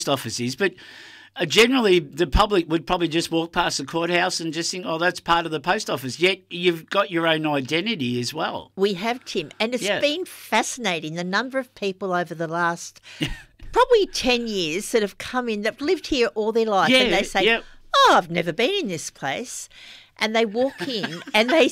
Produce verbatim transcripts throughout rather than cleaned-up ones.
office is, but uh, generally the public would probably just walk past the courthouse and just think, oh, that's part of the post office. Yet you've got your own identity as well. We have, Tim, and it's Yeah. been fascinating, the number of people over the last probably ten years that have come in, that have lived here all their life, Yeah, and they say, yeah. oh, I've never been in this place. And they walk in and they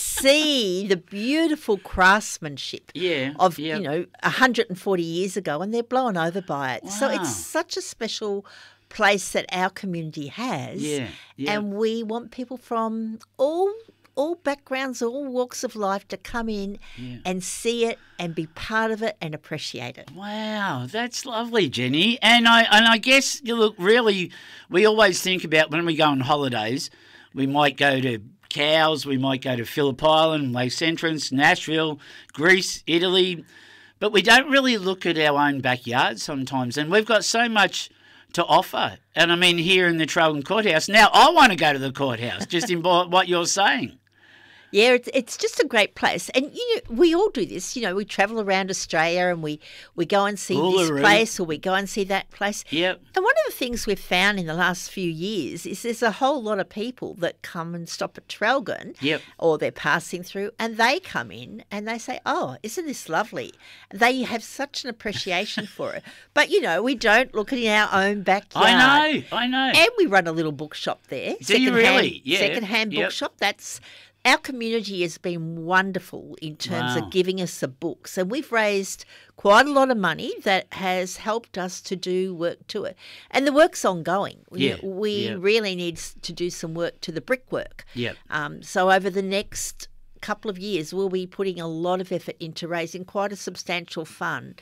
see the beautiful craftsmanship Yeah, of, yeah. you know, one hundred forty years ago, and they're blown over by it. So Wow. it's such a special place that our community has. Yeah, yeah. And we want people from all all backgrounds, all walks of life to come in Yeah. and see it and be part of it and appreciate it. Wow, that's lovely, Jenny. And I and I guess you look really. We always think about when we go on holidays. We might go to Cowes, we might go to Phillip Island, Lakes Entrance, Nashville, Greece, Italy, but we don't really look at our own backyard sometimes. And we've got so much to offer. And I mean, here in the Traralgon Courthouse, now I want to go to the courthouse, just in what you're saying. Yeah, it's it's just a great place, and you know we all do this. You know, we travel around Australia and we, we go and see this Uluru. place or we go and see that place. Yep. And one of the things we've found in the last few years is there's a whole lot of people that come and stop at Traralgon, Yep. or they're passing through, and they come in and they say, "Oh, isn't this lovely?" They have such an appreciation for it. But you know, we don't look at our own backyard. I know, I know. And we run a little bookshop there. Do you really? Yeah. Second-hand Yep. bookshop. That's our community has been wonderful in terms Wow. of giving us the books, and we've raised quite a lot of money that has helped us to do work to it. And the work's ongoing. We- Yeah, We yeah. really need to do some work to the brickwork. Yep. Um, so over the next couple of years, we'll be putting a lot of effort into raising quite a substantial fund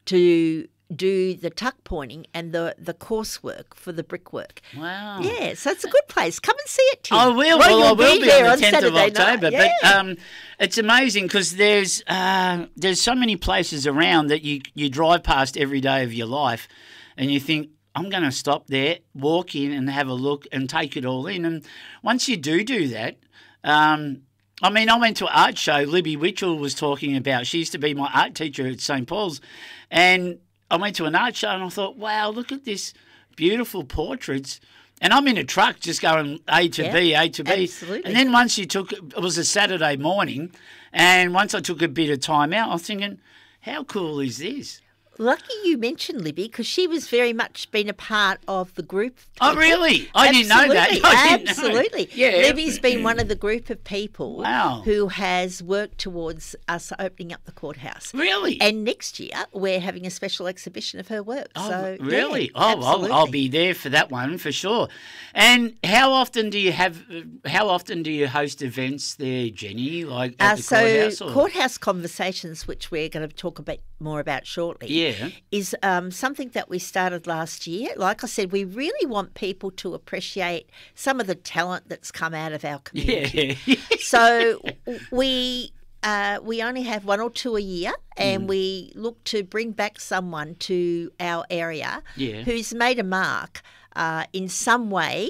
to do the tuck pointing and the, the coursework for the brickwork. Wow. Yeah, so it's a good place. Come and see it, Tim. I will. Well, Well, I you'll will be, there on the tenth of Saturday night. October. Yeah. But um, it's amazing because there's uh, there's so many places around that you you drive past every day of your life, and you think, I'm going to stop there, walk in, and have a look and take it all in. And once you do do that. Um, I mean, I went to an art show. Libby Witchell was talking about. She used to be my art teacher at Saint Paul's, and I went to an art show and I thought, wow, look at this beautiful portraits. And I'm in a truck just going A to Yeah, B, A to B. absolutely. And then once you took, it was a Saturday morning, and once I took a bit of time out, I was thinking, how cool is this? Lucky you mentioned Libby, because she was very much been a part of the group. Oh, really? I didn't know that. Absolutely, I didn't know. Absolutely. Yeah. Libby's been one of the group of people Wow. who has worked towards us opening up the courthouse. Really? And next year, we're having a special exhibition of her work. Oh, so, really? yeah, oh, I'll, I'll absolutely. be there for that one for sure. And how often do you have? How often do you host events there, Jenny? Like at Uh, the so courthouse? Or? courthouse conversations, which we're going to talk a bit more about shortly, Yeah. is um, something that we started last year. Like I said, we really want people to appreciate some of the talent that's come out of our community. Yeah. So we uh, we only have one or two a year, and Mm. we look to bring back someone to our area Yeah. who's made a mark uh, in some way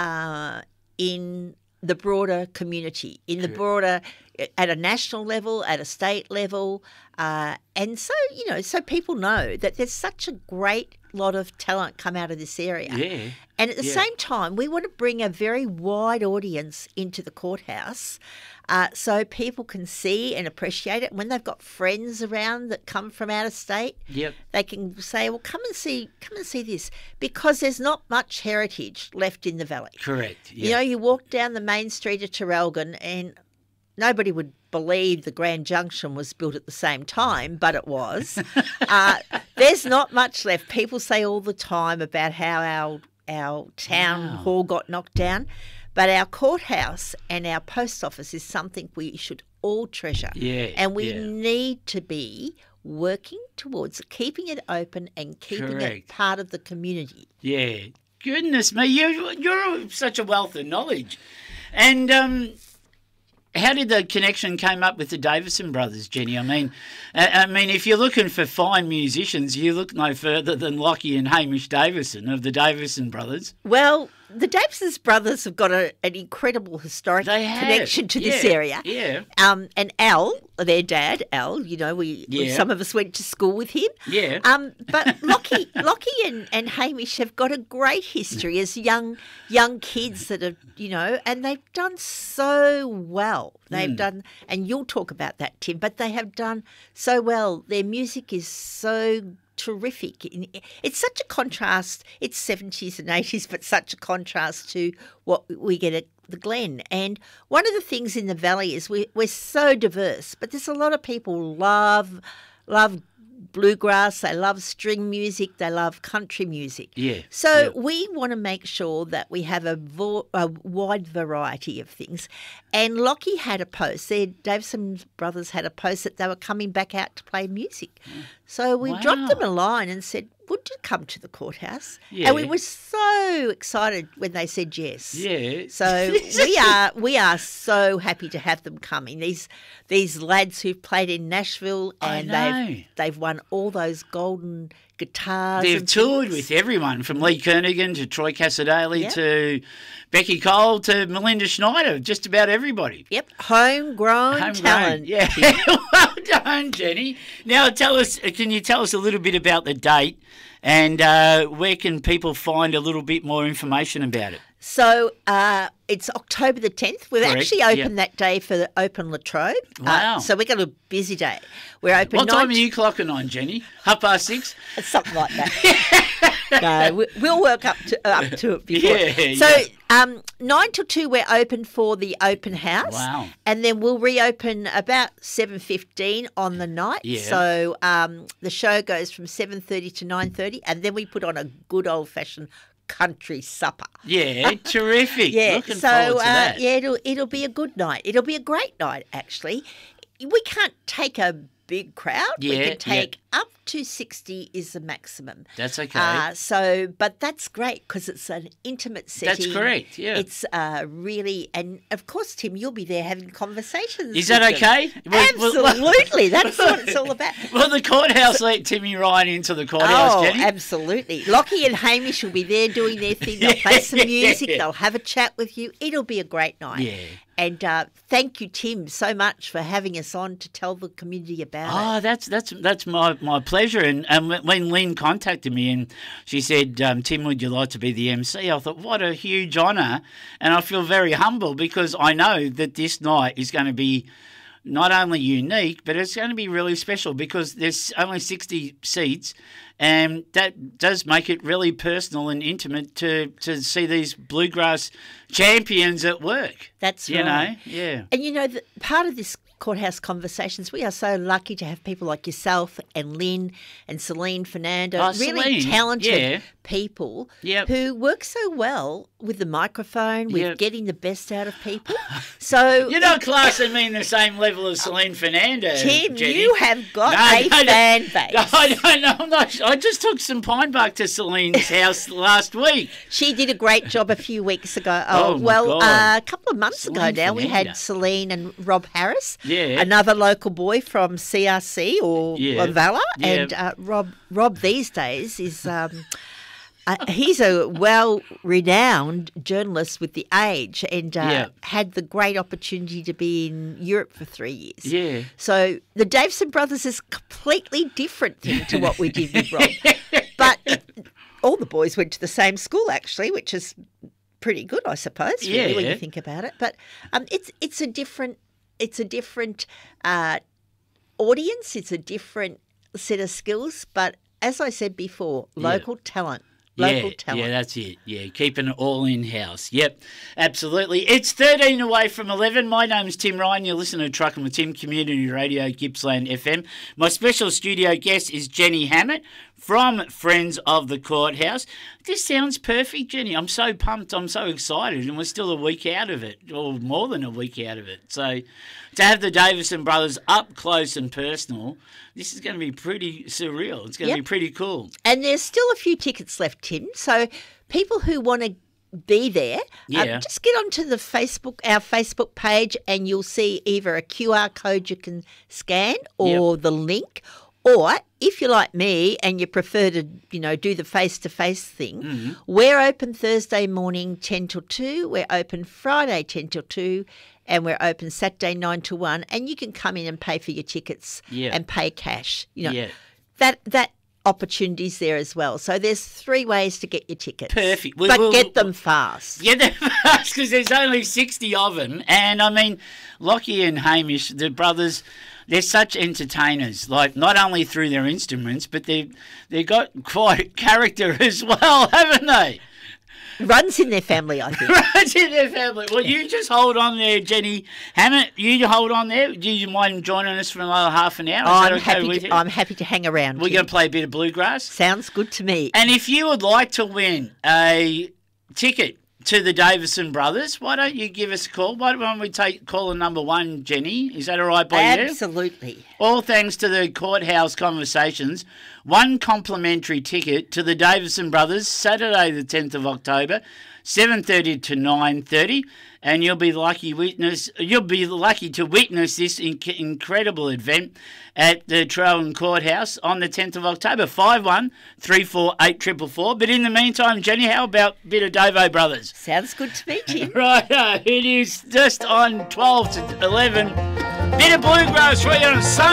uh, in the broader community, in the broader, at a national level, at a state level. Uh, and so, you know, so people know that there's such a great lot of talent come out of this area. Yeah. And at the Yeah. same time, we want to bring a very wide audience into the courthouse uh, so people can see and appreciate it. When they've got friends around that come from out of state, Yep. they can say, well, come and see, come and see this, because there's not much heritage left in the valley. Correct. Yeah. You know, you walk down the main street of Traralgon and nobody would believe the Grand Junction was built at the same time, but it was. uh, there's not much left. People say all the time about how our our town Wow. hall got knocked down, but our courthouse and our post office is something we should all treasure. Yeah, And we yeah. need to be working towards keeping it open and keeping it Correct. part of the community. Yeah. Goodness me, you, you're such a wealth of knowledge. And um, how did the connection came up with the Davison brothers, Jenny? I mean, I, I mean, if you're looking for fine musicians, you look no further than Lockie and Hamish Davison of the Davison brothers. Well, the Davison's brothers have got a, an incredible historic They have. connection to this Yeah, area. yeah. Um, and Al, their dad, Al, you know, we Yeah. some of us went to school with him. Yeah. Um, but Lockie, Lockie and, and Hamish have got a great history as young young kids that have, you know, and they've done so well. They've Mm. done, and you'll talk about that, Tim, but they have done so well. Their music is so terrific. It's such a contrast. It's seventies and eighties, but such a contrast to what we get at the Glen. And one of the things in the Valley is we, we're so diverse, but there's a lot of people love love bluegrass, they love string music, they love country music. Yeah. So yeah. we want to make sure that we have a, vo- a wide variety of things. And Lockie had a post. Their Davison brothers had a post that they were coming back out to play music. So we Wow. dropped them a line and said, would you come to the courthouse? Yeah. And we were so excited when they said yes. Yeah. So we are we are so happy to have them coming. These these lads who've played in Nashville I and know. they've they've won all those golden guitars. They've and toured things. with everyone from Lee Kernigan to Troy Cassadaly Yeah. to Becky Cole to Melinda Schneider, just about everybody. Yep, homegrown, Homegrown, talent. yeah. Well done, Jenny. Now tell us, can you tell us a little bit about the date and uh, where can people find a little bit more information about it? So uh, it's October the tenth. We've Correct, actually opened yep. that day for the Open Latrobe. Wow. Uh, so we've got a busy day. We're open What time nine are you clocking on, Jenny? Half past six? something like that. No, we- we'll work up to up to it before. Yeah, so yeah. um, nine till two, we're open for the open house. Wow. And then we'll reopen about seven fifteen on the night. Yeah. So um, the show goes from seven thirty to nine thirty, and then we put on a good old fashioned country supper. Yeah, terrific. Yeah. Looking so forward to uh, that. yeah, it'll it'll be a good night. It'll be a great night actually. We can't take a big crowd. we Yeah, can yeah. take up to sixty is the maximum. That's okay. Uh, so, but that's great because it's an intimate setting. That's correct, yeah. It's uh, really, and of course, Tim, you'll be there having conversations. Is that with them. okay? Well- well- Absolutely. That's what it's all about. Will the courthouse let Timmy Ryan into the courthouse, Oh, Jenny? absolutely. Lockie and Hamish will be there doing their thing. They'll play some music. They'll have a chat with you. It'll be a great night. Yeah. And uh, thank you, Tim, so much for having us on to tell the community about it. Oh, that's that's that's my, my pleasure. And um, when Lynn contacted me and she said, um, "Tim, would you like to be the M C?" I thought, what a huge honour, and I feel very humble because I know that this night is going to be not only unique, but it's going to be really special because there's only sixty seats, and that does make it really personal and intimate to to see these bluegrass champions at work. That's you right. know, yeah. And you know, the, part of this Courthouse Conversations, we are so lucky to have people like yourself and Lynn and Celine Fernando, Oh, really Celine, talented yeah. people Yep. who work so well with the microphone, with Yep. getting the best out of people. So, You're not classing me in the same level as Celine Fernando, Tim, Jenny. you have got No, a no, no. fan base. No, I don't know. I'm not, I just took some pine bark to Celine's house last week. She did a great job a few weeks ago. Oh, Oh, my well, God. uh, a couple of months Celine ago now, we Fernando. had Celine and Rob Harris, Yeah. another local boy from C R C or Yeah. Valor. Yeah. And uh, Rob, Rob these days is um, uh, he's a well-renowned journalist with The Age, and uh, Yeah. had the great opportunity to be in Europe for three years. Yeah. So the Davison Brothers is a completely different thing to what we did with Rob. But it, all the boys went to the same school, actually, which is pretty good, I suppose, really, when Yeah. you think about it. But um, it's it's a different it's a different uh, audience. It's a different set of skills. But as I said before, local talent. Local yeah, talent. yeah, that's it. Yeah, keeping it all in-house. Yep, absolutely. It's thirteen away from eleven. My name's Tim Ryan. You're listening to Truckin' with Tim, Community Radio, Gippsland F M. My special studio guest is Jenny Hammett from Friends of the Courthouse. This sounds perfect, Jenny. I'm so pumped. I'm so excited. And we're still a week out of it, or more than a week out of it. So to have the Davison brothers up close and personal, this is going to be pretty surreal. It's going to Yep. be pretty cool. And there's still a few tickets left, Tim. So people who want to be there, Yeah. um, just get onto the Facebook, our Facebook page, and you'll see either a Q R code you can scan or the link, Or if you're like me and you prefer to, you know, do the face-to-face thing, Mm-hmm. we're open Thursday morning ten till two. We're open Friday ten till two. And we're open Saturday nine to one. And you can come in and pay for your tickets Yeah. and pay cash. You know, Yeah. that that opportunity's there as well. So there's three ways to get your tickets. Perfect. We- but we'll- get them fast. Yeah, they're fast because there's only sixty of them. And, I mean, Lockie and Hamish, the brothers, they're such entertainers, like not only through their instruments, but they've, they've got quite character as well, haven't they? Runs in their family, I think. Right in their family. Well, you just hold on there, Jenny Hammett. You hold on there. Do you mind joining us for another half an hour? Is that I'm okay happy. with To, you? I'm happy to hang around. We're Kim. going to play a bit of bluegrass. Sounds good to me. And if you would like to win a ticket to the Davison Brothers, why don't you give us a call? Why don't we take caller number one, Jenny? Is that all right by you? Absolutely. All thanks to the Courthouse Conversations. One complimentary ticket to the Davison Brothers, Saturday the tenth of October, seven thirty to nine thirty, and you'll be lucky witness. You'll be lucky to witness this inc- incredible event at the Trellan Courthouse on the tenth of October. Five one three four eight triple four. But in the meantime, Jenny, how about a bit of Davo Brothers? Sounds good to me, Tim. Right, uh, it is just on twelve to eleven. Bit of bluegrass for you on Sunday.